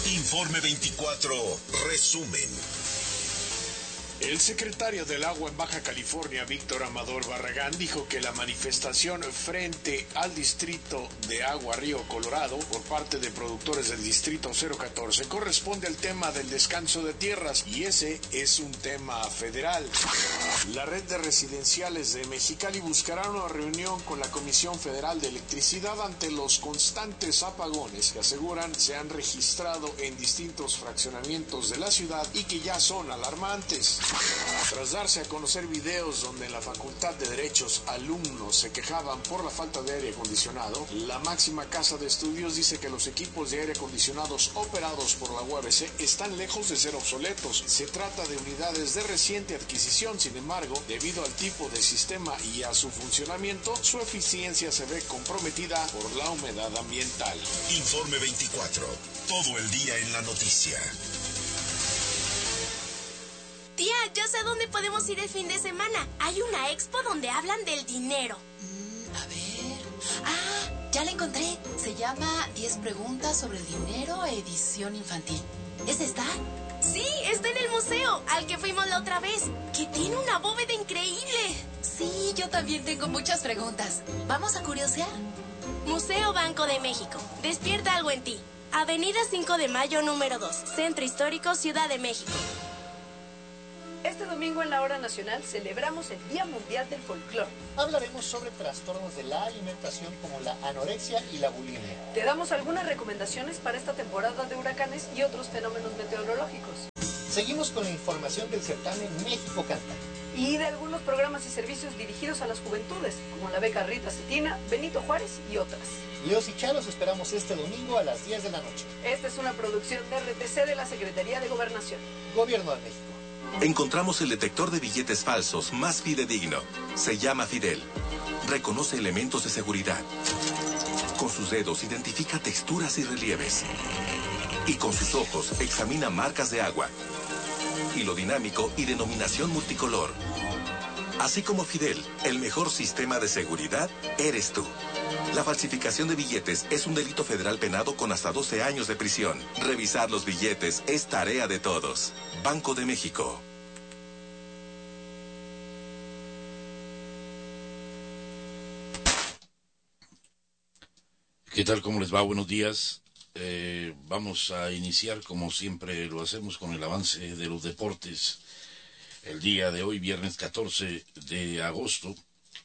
Informe 24, resumen. El secretario del Agua en Baja California, Víctor Amador Barragán, dijo que la manifestación frente al Distrito de Agua Río Colorado por parte de productores del Distrito 014 corresponde al tema del descanso de tierras y ese es un tema federal. La red de residenciales de Mexicali buscará una reunión con la Comisión Federal de Electricidad ante los constantes apagones que aseguran se han registrado en distintos fraccionamientos de la ciudad y que ya son alarmantes. Tras darse a conocer videos donde en la Facultad de Derechos alumnos se quejaban por la falta de aire acondicionado, la máxima casa de estudios dice que los equipos de aire acondicionados operados por la UABC están lejos de ser obsoletos. Se trata de unidades de reciente adquisición, sin embargo, debido al tipo de sistema y a su funcionamiento, su eficiencia se ve comprometida por la humedad ambiental. Informe 24, todo el día en la noticia. Tía, yo sé dónde podemos ir el fin de semana. Hay una expo donde hablan del dinero. A ver... ya la encontré. Se llama 10 preguntas sobre el dinero, edición infantil. ¿Es esta? Sí, está en el museo, al que fuimos la otra vez, que tiene una bóveda increíble. Sí, yo también tengo muchas preguntas. ¿Vamos a curiosear? Museo Banco de México. Despierta algo en ti. Avenida 5 de Mayo, número 2. Centro Histórico, Ciudad de México. Este domingo en la Hora Nacional celebramos el Día Mundial del Folclore. Hablaremos sobre trastornos de la alimentación como la anorexia y la bulimia. Te damos algunas recomendaciones para esta temporada de huracanes y otros fenómenos meteorológicos. Seguimos con la información del certamen México Canta. Y de algunos programas y servicios dirigidos a las juventudes, como la beca Rita Cetina, Benito Juárez y otras. Leos y Chalos esperamos este domingo a las 10 de la noche. Esta es una producción de RTC de la Secretaría de Gobernación. Gobierno de México. Encontramos el detector de billetes falsos más fidedigno. Se llama Fidel. Reconoce elementos de seguridad. Con sus dedos identifica texturas y relieves. Y con sus ojos examina marcas de agua. Hilo dinámico y denominación multicolor. Así como Fidel, el mejor sistema de seguridad eres tú. La falsificación de billetes es un delito federal penado con hasta 12 años de prisión. Revisar los billetes es tarea de todos. Banco de México. ¿Qué tal? ¿Cómo les va? Buenos días. Vamos a iniciar, como siempre lo hacemos, con el avance de los deportes. El día de hoy, viernes 14 de agosto,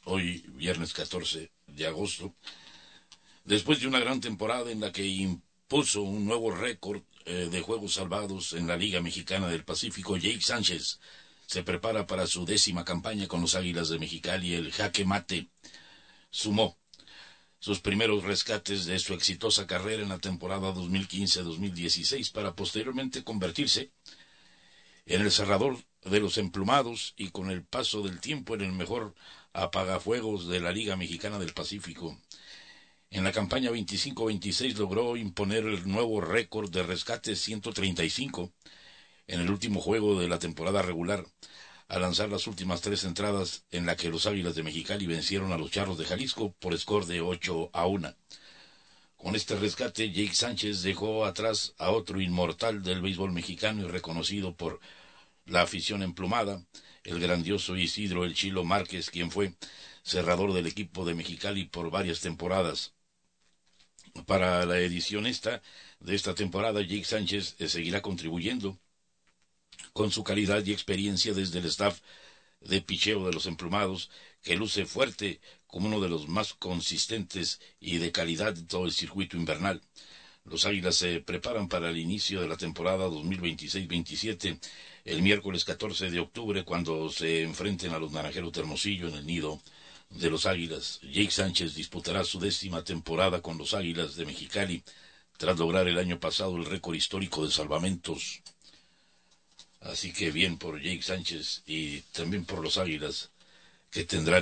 después de una gran temporada en la que impuso un nuevo récord de juegos salvados en la Liga Mexicana del Pacífico, Jake Sánchez se prepara para su 10ª campaña con los Águilas de Mexicali. El jaque mate sumó sus primeros rescates de su exitosa carrera en la temporada 2015-2016 para posteriormente convertirse en el cerrador de los emplumados y con el paso del tiempo en el mejor apagafuegos de la Liga Mexicana del Pacífico. En la campaña 25-26 logró imponer el nuevo récord de rescates 135 en el último juego de la temporada regular, al lanzar las últimas 3 entradas en la que los Águilas de Mexicali vencieron a los Charros de Jalisco por score de 8-1. Con este rescate, Jake Sánchez dejó atrás a otro inmortal del béisbol mexicano y reconocido por la afición emplumada, el grandioso Isidro El Chilo Márquez, quien fue cerrador del equipo de Mexicali por varias temporadas. Para la edición de esta temporada, Jake Sánchez seguirá contribuyendo con su calidad y experiencia desde el staff de picheo de los emplumados, que luce fuerte como uno de los más consistentes y de calidad de todo el circuito invernal. Los Águilas se preparan para el inicio de la temporada 2026-27 el miércoles 14 de octubre, cuando se enfrenten a los Naranjeros de Hermosillo en el nido de los Águilas. Jake Sánchez disputará su 10ª temporada con los Águilas de Mexicali, tras lograr el año pasado el récord histórico de salvamentos. Así que bien por Jake Sánchez y también por los Águilas, que tendrán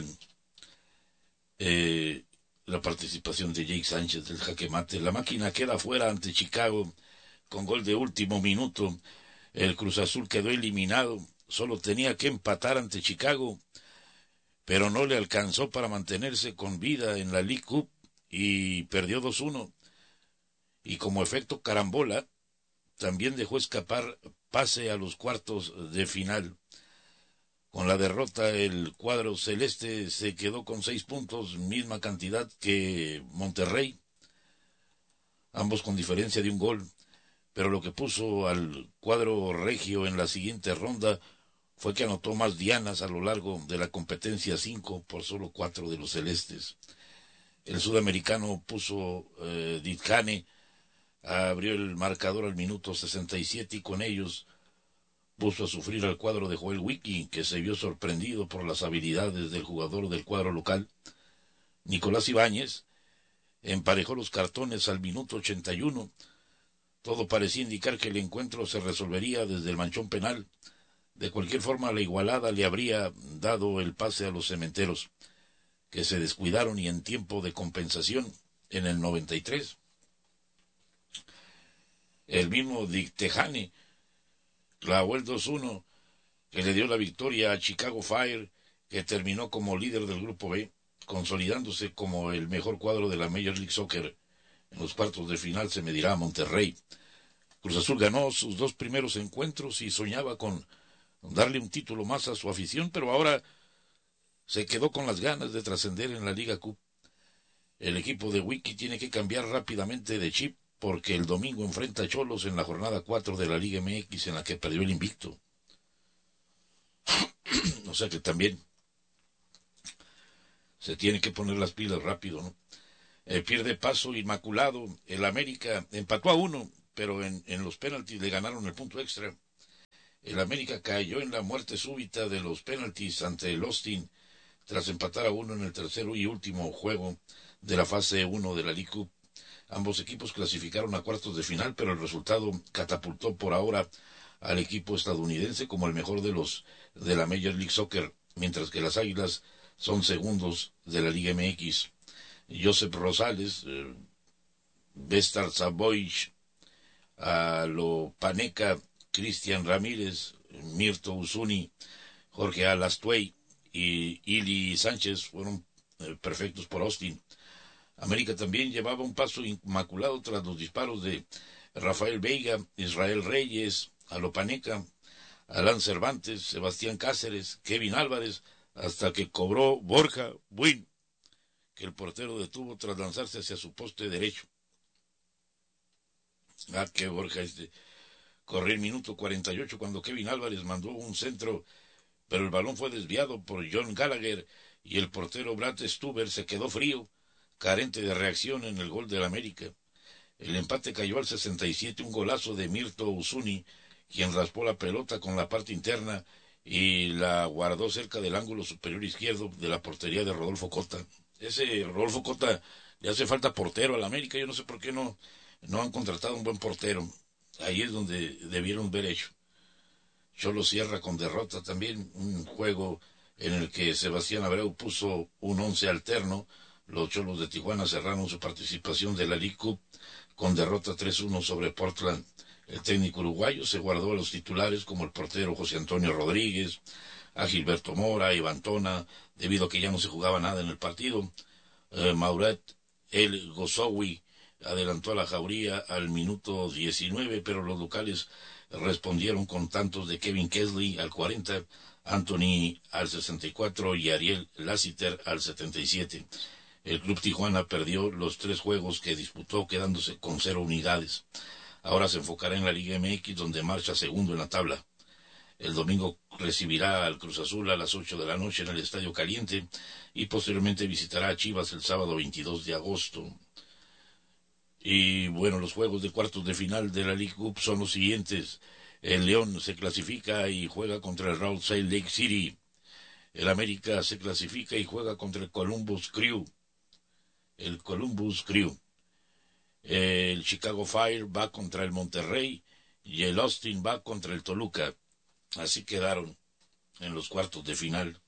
la participación de Jake Sánchez del jaque mate. La máquina queda fuera ante Chicago con gol de último minuto. El Cruz Azul quedó eliminado, solo tenía que empatar ante Chicago, pero no le alcanzó para mantenerse con vida en la League Cup y perdió 2-1. Y como efecto carambola, también dejó escapar pase a los cuartos de final. Con la derrota, el cuadro celeste se quedó con 6 puntos, misma cantidad que Monterrey, ambos con diferencia de un gol. Pero lo que puso al cuadro regio en la siguiente ronda fue que anotó más dianas a lo largo de la competencia, 5 por solo 4 de los celestes. El sudamericano puso Ditjane, abrió el marcador al minuto 67 y con ellos puso a sufrir al cuadro de Joel Wiki, que se vio sorprendido por las habilidades del jugador del cuadro local. Nicolás Ibáñez emparejó los cartones al minuto 81. Todo parecía indicar que el encuentro se resolvería desde el manchón penal. De cualquier forma, la igualada le habría dado el pase a los cementeros, que se descuidaron y en tiempo de compensación, en el 93. El mismo Ditjane clavó el 2-1 que le dio la victoria a Chicago Fire, que terminó como líder del grupo B, consolidándose como el mejor cuadro de la Major League Soccer. En los cuartos de final se medirá a Monterrey. Cruz Azul ganó sus 2 primeros encuentros y soñaba con darle un título más a su afición, pero ahora se quedó con las ganas de trascender en la Liga Cup. El equipo de Wiki tiene que cambiar rápidamente de chip, porque el domingo enfrenta a Cholos en la jornada 4 de la Liga MX, en la que perdió el invicto. O sea que también se tiene que poner las pilas rápido, ¿no? Pierde paso Inmaculado. El América empató a 1, pero en los penaltis le ganaron el punto extra. El América cayó en la muerte súbita de los penaltis ante el Austin, tras empatar a 1 en el tercero y último juego de la fase 1 de la League Cup. Ambos equipos clasificaron a cuartos de final, pero el resultado catapultó por ahora al equipo estadounidense como el mejor de la Major League Soccer, mientras que las Águilas son segundos de la Liga MX. Josep Rosales, Vestar Savoy, Alopaneca, Cristian Ramírez, Mirto Usuni, Jorge Alastuey y Ili Sánchez fueron perfectos por Austin. América también llevaba un paso inmaculado tras los disparos de Rafael Veiga, Israel Reyes, Alopaneca, Alan Cervantes, Sebastián Cáceres, Kevin Álvarez, hasta que cobró Borja Buin, que el portero detuvo tras lanzarse hacia su poste derecho. Que Borja corrió el minuto 48 cuando Kevin Álvarez mandó un centro, pero el balón fue desviado por John Gallagher y el portero Brad Stuber se quedó frío, carente de reacción en el gol del América. El empate cayó al 67, un golazo de Mirto Usuni, quien raspó la pelota con la parte interna y la guardó cerca del ángulo superior izquierdo de la portería de Rodolfo Cota. Ese Rodolfo Cota le hace falta portero al América, yo no sé por qué no han contratado un buen portero. Ahí es donde debieron ver hecho. Cholos cierra con derrota también, un juego en el que Sebastián Abreu puso un 11 alterno. Los Cholos de Tijuana cerraron su participación de la League Cup con derrota 3-1 sobre Portland. El técnico uruguayo se guardó a los titulares como el portero José Antonio Rodríguez, a Gilberto Mora, Iván Tona, debido a que ya no se jugaba nada en el partido. Mauret El Gozowi adelantó a la Jauría al minuto 19, pero los locales respondieron con tantos de Kevin Kesley al 40, Anthony al 64 y Ariel Lassiter al 77. El Club Tijuana perdió los 3 juegos que disputó, quedándose con 0 unidades. Ahora se enfocará en la Liga MX, donde marcha segundo en la tabla. El domingo recibirá al Cruz Azul a las 8 de la noche en el Estadio Caliente y posteriormente visitará a Chivas el sábado 22 de agosto. Y bueno, los juegos de cuartos de final de la League Cup son los siguientes. El León se clasifica y juega contra el Real Salt Lake City. El América se clasifica y juega contra el Columbus Crew. El Chicago Fire va contra el Monterrey y el Austin va contra el Toluca. Así quedaron en los cuartos de final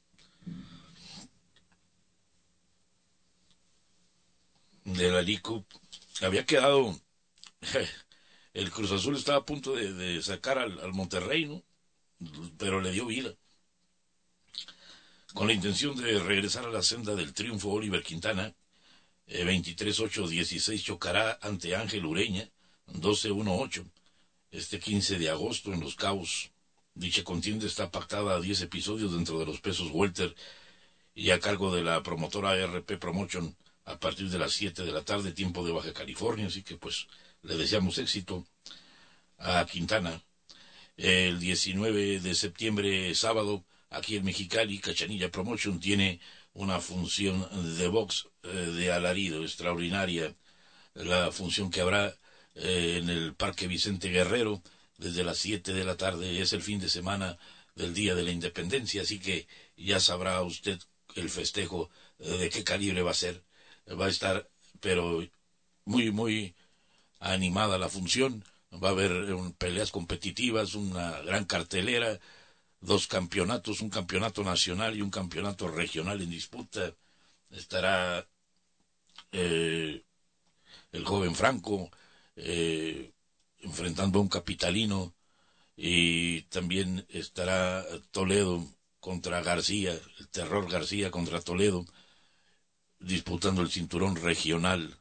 de la League Cup. Había quedado el Cruz Azul estaba a punto de sacar al Monterrey, ¿no? Pero le dio vida. Con la intención de regresar a la senda del triunfo, Oliver Quintana 23-8-16 chocará ante Ángel Ureña 12-1-8. este 15 de agosto en Los Cabos. Dicha contienda está pactada a 10 episodios dentro de los pesos welter y a cargo de la promotora RP Promotion a partir de las 7 de la tarde, tiempo de Baja California. Así que pues le deseamos éxito a Quintana. El 19 de septiembre, sábado, aquí en Mexicali, Cachanilla Promotion tiene una función de box de alarido extraordinaria. La función que habrá en el Parque Vicente Guerrero desde las 7 de la tarde. Es el fin de semana del Día de la Independencia, así que ya sabrá usted el festejo de qué calibre va a ser. Va a estar, pero muy, muy animada la función. Va a haber peleas competitivas, una gran cartelera, 2 campeonatos, un campeonato nacional y un campeonato regional en disputa. Estará el joven Franco enfrentando a un capitalino, y también estará Toledo contra García, el Terror García contra Toledo, disputando el cinturón regional,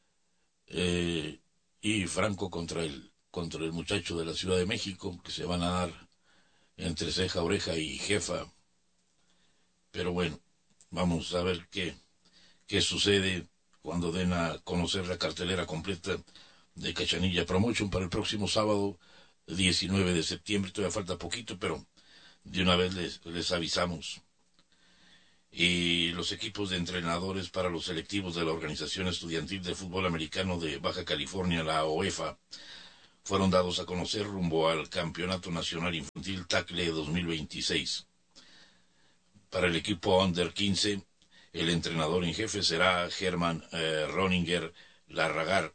y Franco contra el muchacho de la Ciudad de México, que se van a dar entre ceja, oreja y jefa. Pero bueno, vamos a ver qué sucede cuando den a conocer la cartelera completa de Cachanilla Promotion para el próximo sábado 19 de septiembre. Todavía falta poquito, pero de una vez les avisamos. Y los equipos de entrenadores para los selectivos de la Organización Estudiantil de Fútbol Americano de Baja California, la OEFA, fueron dados a conocer rumbo al Campeonato Nacional Infantil Tackle 2026. Para el equipo Under 15, el entrenador en jefe será Germán Roninger Larragar,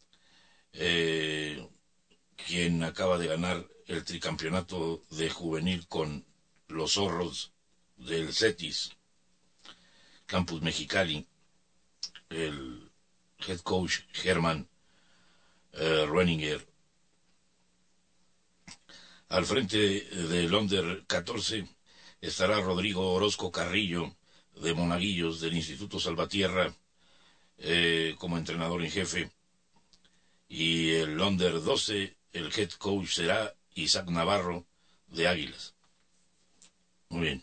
quien acaba de ganar el tricampeonato de juvenil con los Zorros del CETIS Campus Mexicali. El head coach Germán Roninger. Al frente del Under 14 estará Rodrigo Orozco Carrillo, de Monaguillos, del Instituto Salvatierra, como entrenador en jefe. Y el Under 12, el head coach será Isaac Navarro, de Águilas. Muy bien.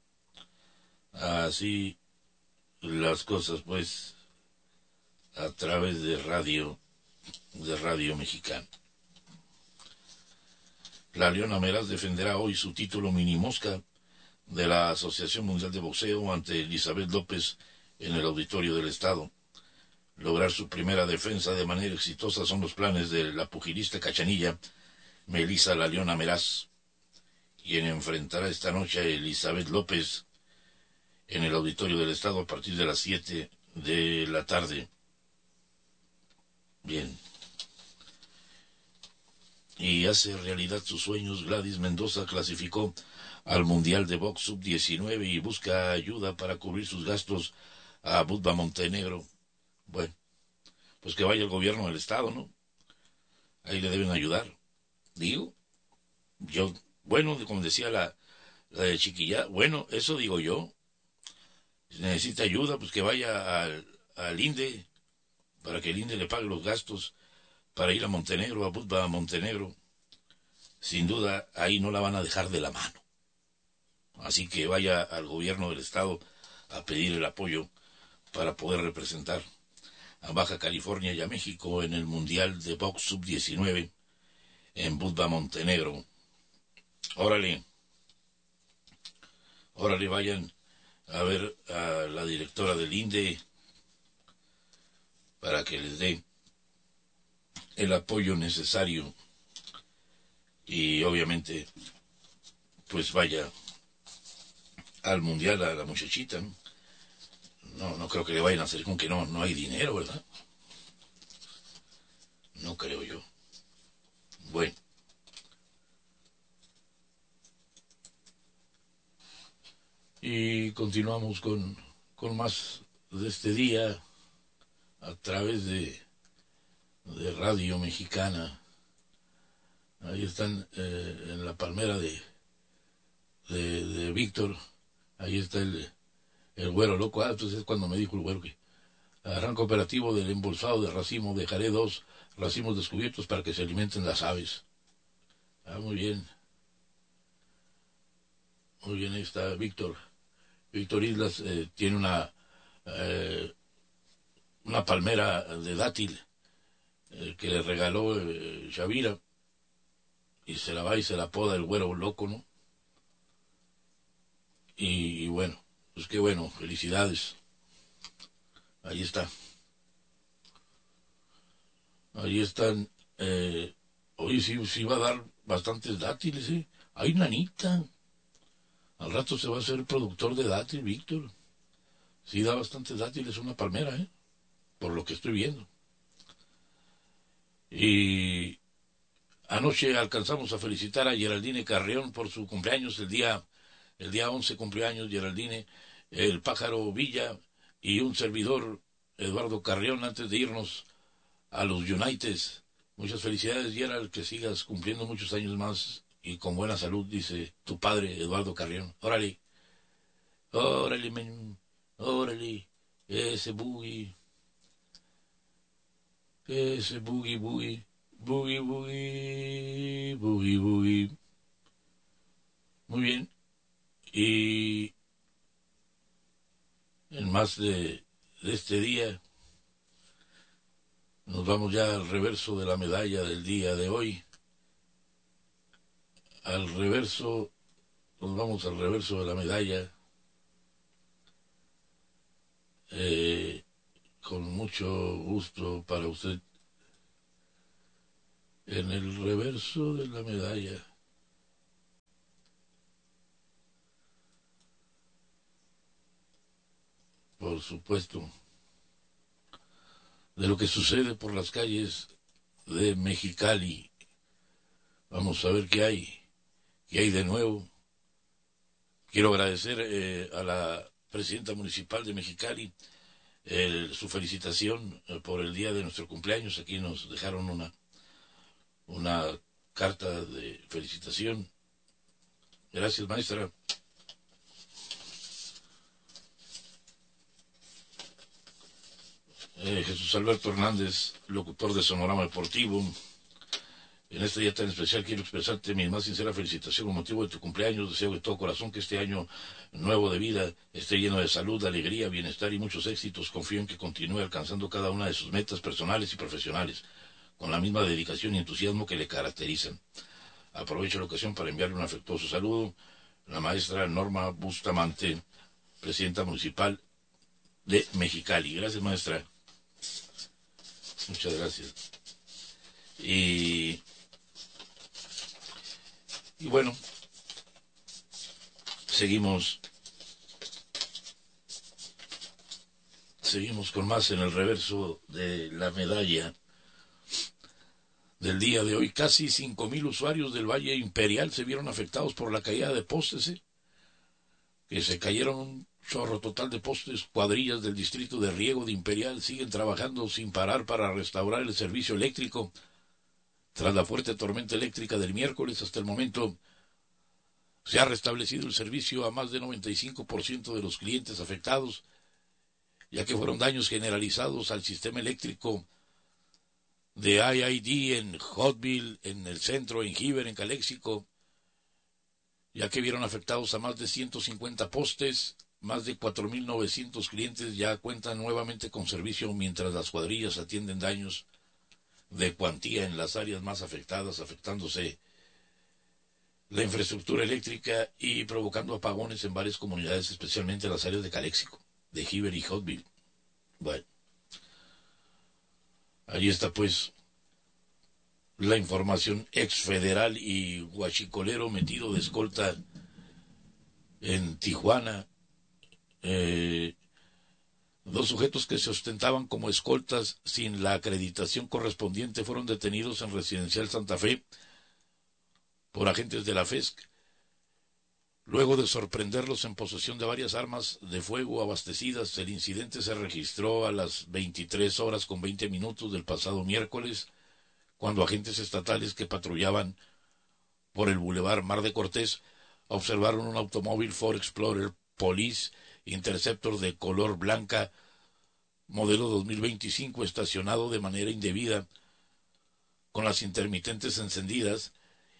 Así las cosas, pues, a través de Radio Mexicana. La Leona Meraz defenderá hoy su título mini mosca de la Asociación Mundial de Boxeo ante Elizabeth López en el Auditorio del Estado. Lograr su primera defensa de manera exitosa son los planes de la pugilista cachanilla Melissa La Leona Meraz, quien enfrentará esta noche a Elizabeth López en el Auditorio del Estado a partir de las 7 de la tarde. Bien. Y hace realidad sus sueños. Gladys Mendoza clasificó al Mundial de Box Sub-19 y busca ayuda para cubrir sus gastos a Budva, Montenegro. Bueno, pues que vaya el gobierno del Estado, ¿no? Ahí le deben ayudar. Digo, yo, bueno, como decía la de Chiquilla, bueno, eso digo yo. Si necesita ayuda, pues que vaya al INDE, para que el INDE le pague los gastos para ir a Montenegro, a Budva, a Montenegro. Sin duda, ahí no la van a dejar de la mano. Así que vaya al gobierno del Estado a pedir el apoyo para poder representar a Baja California y a México en el Mundial de Box Sub-19 en Budva, Montenegro. Órale, vayan a ver a la directora del INDE para que les dé el apoyo necesario y obviamente pues vaya al mundial a la muchachita. No creo que le vayan a hacer con que no hay dinero, ¿verdad? No creo yo. Bueno. Y continuamos con más de este día a través de Radio Mexicana. Ahí están en la palmera de Víctor. Ahí está el güero loco. Entonces es cuando me dijo el güero que arranca operativo del embolsado de racimo. Dejaré 2 racimos descubiertos para que se alimenten las aves. Muy bien. Muy bien, ahí está Víctor. Víctor Islas tiene una palmera de dátil que le regaló Shavira, y se la va y se la poda el güero loco, ¿no? Y bueno, pues qué bueno, felicidades. Ahí está. Ahí están. Hoy sí va a dar bastantes dátiles, ¿eh? Hay nanita. Al rato se va a hacer productor de dátil, Víctor. Sí da bastantes dátiles una palmera, ¿eh? Por lo que estoy viendo. Y anoche alcanzamos a felicitar a Geraldine Carrión por su cumpleaños. El día 11 cumpleaños Geraldine, el Pájaro Villa y un servidor, Eduardo Carrión, antes de irnos a los Uniteds. Muchas felicidades, Gerald, que sigas cumpliendo muchos años más y con buena salud, dice tu padre, Eduardo Carrión. Órale, men, órale, ese boogie, boogie, boogie, boogie, boogie, boogie. Muy bien, y en más de este día, nos vamos ya al reverso de la medalla del día de hoy. Nos vamos al reverso de la medalla. Con mucho gusto para usted. En el reverso de la medalla. Por supuesto, de lo que sucede por las calles de Mexicali. Vamos a ver qué hay de nuevo. Quiero agradecer a la presidenta municipal de Mexicali su felicitación por el día de nuestro cumpleaños. Aquí nos dejaron una carta de felicitación. Gracias, maestra. Jesús Alberto Hernández, locutor de Sonorama Deportivo. En este día tan especial quiero expresarte mi más sincera felicitación con motivo de tu cumpleaños. Deseo de todo corazón que este año nuevo de vida esté lleno de salud, alegría, bienestar y muchos éxitos. Confío en que continúe alcanzando cada una de sus metas personales y profesionales con la misma dedicación y entusiasmo que le caracterizan. Aprovecho la ocasión para enviarle un afectuoso saludo a la maestra Norma Bustamante, presidenta municipal de Mexicali. Gracias, maestra. Muchas gracias. Y bueno, seguimos con más en el reverso de la medalla del día de hoy. Casi 5,000 usuarios del Valle Imperial se vieron afectados por la caída de postes, que se cayeron un chorro total de postes. Cuadrillas del distrito de riego de Imperial siguen trabajando sin parar para restaurar el servicio eléctrico. Tras la fuerte tormenta eléctrica del miércoles, hasta el momento se ha restablecido el servicio a más del 95% de los clientes afectados, ya que fueron daños generalizados al sistema eléctrico de IID en Hotville, en el centro, en Heber, en Calexico, ya que vieron afectados a más de 150 postes. Más de 4,900 clientes ya cuentan nuevamente con servicio, mientras las cuadrillas atienden daños de cuantía en las áreas más afectadas, afectándose la infraestructura eléctrica y provocando apagones en varias comunidades, especialmente en las áreas de Calexico, de Heber y Hotville. Bueno, ahí está pues la información. Ex federal y guachicolero metido de escolta en Tijuana. Dos sujetos que se ostentaban como escoltas sin la acreditación correspondiente fueron detenidos en Residencial Santa Fe por agentes de la FESC, luego de sorprenderlos en posesión de varias armas de fuego abastecidas. El incidente se registró a las 23:20 del pasado miércoles, cuando agentes estatales que patrullaban por el Boulevard Mar de Cortés observaron un automóvil Ford Explorer Police Interceptor de color blanca, modelo 2025, estacionado de manera indebida, con las intermitentes encendidas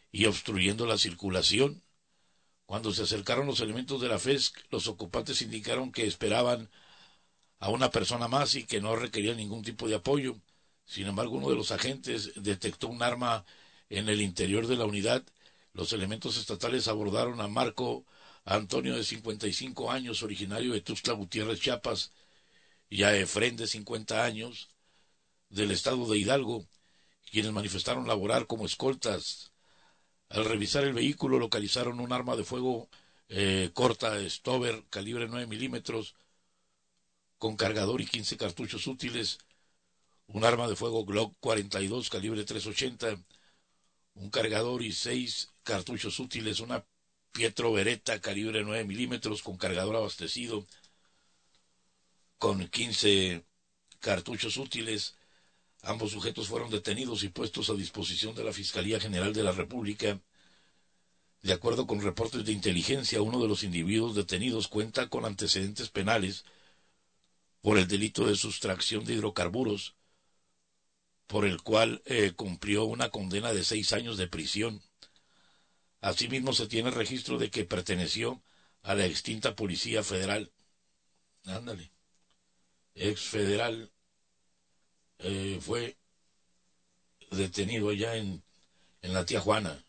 y obstruyendo la circulación. Cuando se acercaron los elementos de la FESC, los ocupantes indicaron que esperaban a una persona más y que no requerían ningún tipo de apoyo. Sin embargo, uno de los agentes detectó un arma en el interior de la unidad. Los elementos estatales abordaron a Marco Antonio, de 55 años, originario de Tuxtla Gutiérrez, Chiapas, y a Efrén, de 50 años, del estado de Hidalgo, quienes manifestaron laborar como escoltas. Al revisar el vehículo localizaron un arma de fuego corta Stover, calibre 9 milímetros, con cargador y 15 cartuchos útiles, un arma de fuego Glock 42, calibre 380, un cargador y 6 cartuchos útiles, una Pietro Beretta, calibre 9 milímetros, con cargador abastecido, con 15 cartuchos útiles. Ambos sujetos fueron detenidos y puestos a disposición de la Fiscalía General de la República. De acuerdo con reportes de inteligencia, uno de los individuos detenidos cuenta con antecedentes penales por el delito de sustracción de hidrocarburos, por el cual cumplió una condena de 6 años de prisión. Asimismo, se tiene registro de que perteneció a la extinta Policía Federal. Ándale. Ex federal. Fue detenido allá en la Tía Juana.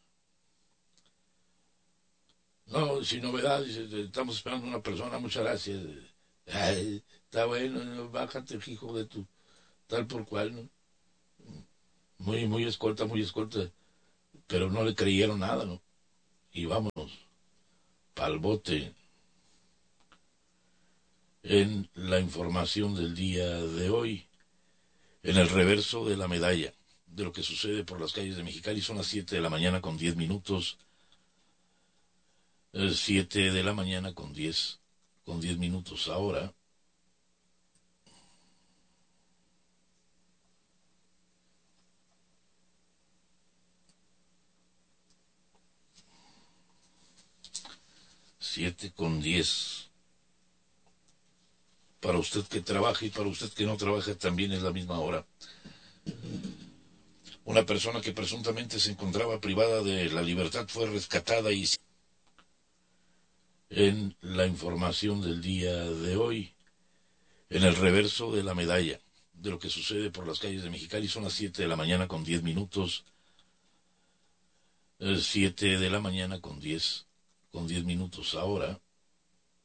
No, sin novedad, dice, estamos esperando una persona, muchas gracias. Ay, está bueno, no, bájate, hijo de tu tal por cual, ¿no? Muy escolta, pero no le creyeron nada, ¿no? Y vámonos, pa'l bote. En la información del día de hoy, en el reverso de la medalla de lo que sucede por las calles de Mexicali, son las 7 de la mañana con 10 minutos. 7 de la mañana con 10 minutos ahora. Siete con 10. Para usted que trabaja y para usted que no trabaja también es la misma hora. Una persona que presuntamente se encontraba privada de la libertad fue rescatada y... En la información del día de hoy, en el reverso de la medalla de lo que sucede por las calles de Mexicali, son las 7 de la mañana con 10 minutos. 7 de la mañana con 10 minutos ahora.